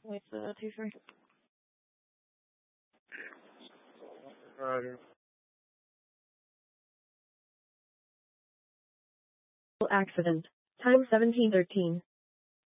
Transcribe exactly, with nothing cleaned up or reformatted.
Wait, uh, two, three. Roger. Accident. Time seventeen thirteen.